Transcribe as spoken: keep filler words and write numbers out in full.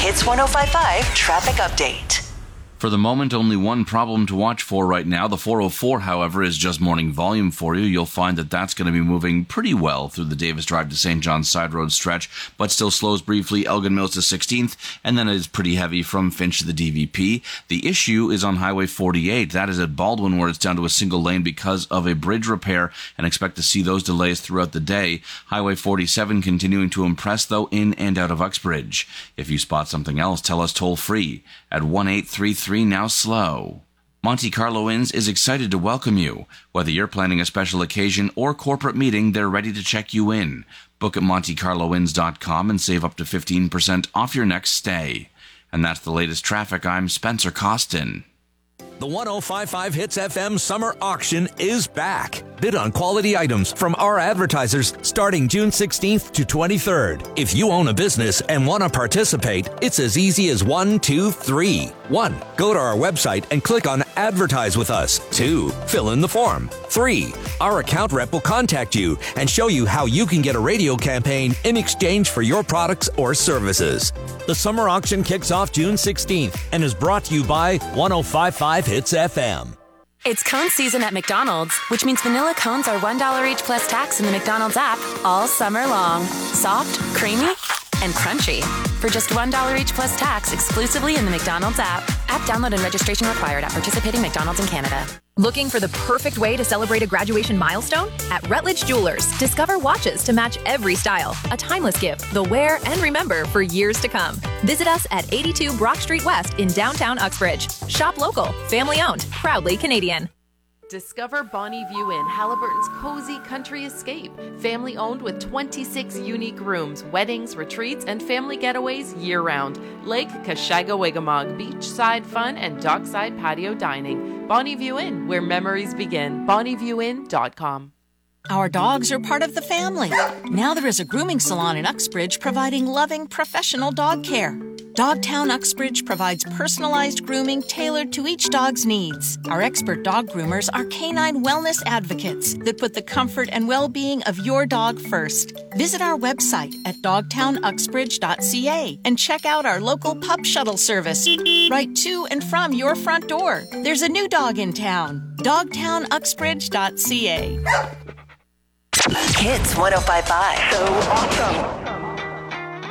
Hits one oh five point five traffic update. For the moment, only one problem to watch for right now. The four oh four, however, is just morning volume for you. You'll find that that's going to be moving pretty well through the Davis Drive to Saint John's Side Road stretch, but still slows briefly Elgin Mills to sixteenth, and then it is pretty heavy from Finch to the D V P. The issue is on Highway forty-eight. That is at Baldwin, where it's down to a single lane because of a bridge repair, and expect to see those delays throughout the day. Highway forty-seven continuing to impress, though, in and out of Uxbridge. If you spot something else, tell us toll-free at one eight three three now slow. Monte Carlo Inns is excited to welcome you. Whether you're planning a special occasion or corporate meeting, they're ready to check you in. Book at monte carlo inns dot com and save up to fifteen percent off your next stay. And that's the latest traffic. I'm Spencer Costin. The one oh five point five Hits F M Summer Auction is back. Bid on quality items from our advertisers starting June sixteenth to twenty-third. If you own a business and want to participate, it's as easy as one, two, three. One, go to our website and click on Advertise with Us. Two, fill in the form. Three, our account rep will contact you and show you how you can get a radio campaign in exchange for your products or services. The summer auction kicks off June sixteenth and is brought to you by one oh five point five Hits F M. It's cone season at McDonald's, which means vanilla cones are one dollar each plus tax in the McDonald's app all summer long. Soft, creamy, and crunchy. For just one dollar each plus tax exclusively in the McDonald's app. App download and registration required at participating McDonald's in Canada. Looking for the perfect way to celebrate a graduation milestone? At Rutledge Jewelers, discover watches to match every style. A timeless gift they'll wear and remember for years to come. Visit us at eighty-two Brock Street West in downtown Uxbridge. Shop local, family owned, proudly Canadian. Discover Bonnie View Inn, Haliburton's cozy country escape. Family owned with twenty-six unique rooms, weddings, retreats, and family getaways year-round. Lake Kashagawigamog, beachside fun, and dockside patio dining. Bonnie View Inn, where memories begin. bonnie view inn dot com. Our dogs are part of the family. Now there is a grooming salon in Uxbridge providing loving professional dog care. Dogtown Uxbridge provides personalized grooming tailored to each dog's needs. Our expert dog groomers are canine wellness advocates that put the comfort and well-being of your dog first. Visit our website at dogtown uxbridge dot c a and check out our local pup shuttle service right to and from your front door. There's a new dog in town. dogtown uxbridge dot c a. Hits one oh five point five. So awesome.